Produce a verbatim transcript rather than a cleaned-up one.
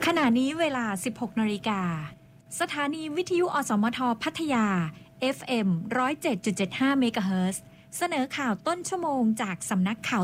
ขณะนี้เวลา สิบหกนาฬิกา สถานีวิทยุอสมทพัทยา เอฟ เอ็ม หนึ่งศูนย์เจ็ดจุดเจ็ดห้า เมกะเฮิรตซ์ เสนอข่าวต้นชั่วโมงจากสำนักข่าว